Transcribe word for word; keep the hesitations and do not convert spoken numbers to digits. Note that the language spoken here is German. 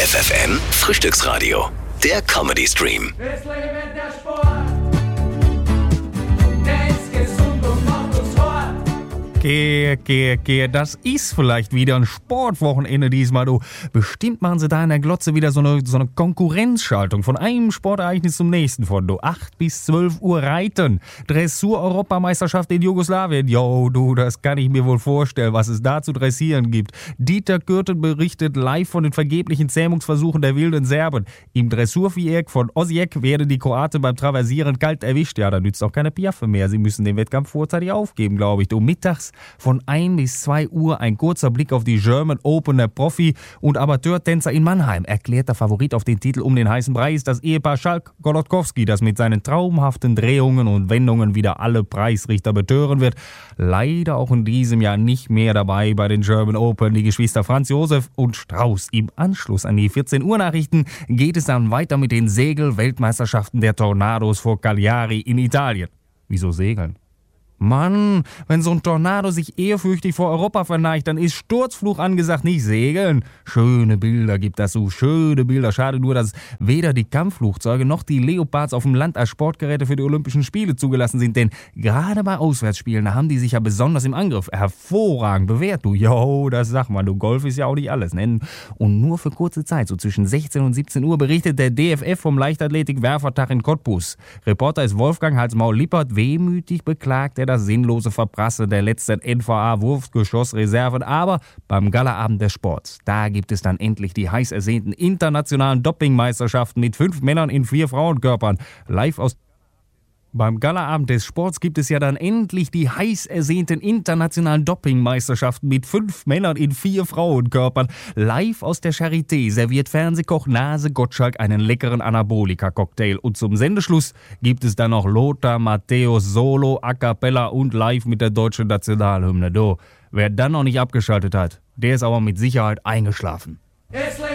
F F M Frühstücksradio, der Comedy-Stream. Es lebe der Sport, der ist gesund und macht uns fort. Gehe, gehe, gehe, das ist vielleicht wieder ein Sportwochenende diesmal, du. Bestimmt machen sie da in der Glotze wieder so eine, so eine Konkurrenzschaltung von einem Sportereignis zum nächsten von, du. acht bis zwölf Uhr Reiten, Dressur-Europameisterschaft in Jugoslawien. Jo, du, das kann ich mir wohl vorstellen, was es da zu dressieren gibt. Dieter Kürten berichtet live von den vergeblichen Zähmungsversuchen der wilden Serben. Im Dressurviereck von Osijek werden die Kroaten beim Traversieren kalt erwischt. Ja, da nützt auch keine Piaffe mehr. Sie müssen den Wettkampf vorzeitig aufgeben, glaube ich. Du, mittags von ein bis zwei Uhr ein kurzer Blick auf die German Open. Der Profi- und Amateurtänzer in Mannheim. Erklärter Favorit auf den Titel um den heißen Brei ist das Ehepaar Schalk-Golodkowski, das mit seinen traumhaften Drehungen und Wendungen wieder alle Preisrichter betören wird. Leider auch in diesem Jahr nicht mehr dabei bei den German Open. Die Geschwister Franz Josef und Strauß. Im Anschluss an die vierzehn Uhr Nachrichten geht es dann weiter mit den Segel-Weltmeisterschaften der Tornados vor Cagliari in Italien. Wieso segeln? Mann, wenn so ein Tornado sich ehrfürchtig vor Europa verneigt, dann ist Sturzfluch angesagt, nicht segeln. Schöne Bilder gibt das so, schöne Bilder. Schade nur, dass weder die Kampfflugzeuge noch die Leopards auf dem Land als Sportgeräte für die Olympischen Spiele zugelassen sind. Denn gerade bei Auswärtsspielen, da haben die sich ja besonders im Angriff hervorragend bewährt. Du, jo, das sag mal, du, Golf ist ja auch nicht alles, ne? Und nur für kurze Zeit, so zwischen sechzehn und siebzehn Uhr, berichtet der D F F vom Leichtathletik-Werfertag in Cottbus. Reporter ist Wolfgang Hals-Maul-Lippert. Wehmütig beklagt er das sinnlose Verprassen der letzten N V A-Wurfgeschossreserven. Aber beim Galaabend des Sports, da gibt es dann endlich die heiß ersehnten internationalen Dopingmeisterschaften mit fünf Männern in vier Frauenkörpern. Live aus Beim Galaabend des Sports gibt es ja dann endlich die heiß ersehnten internationalen Dopingmeisterschaften mit fünf Männern in vier Frauenkörpern. Live aus der Charité serviert Fernsehkoch Nase Gottschalk einen leckeren Anabolika-Cocktail. Und zum Sendeschluss gibt es dann noch Lothar Matthäus Solo, A Cappella und live mit der deutschen Nationalhymne. Do, wer dann noch nicht abgeschaltet hat, der ist aber mit Sicherheit eingeschlafen. Es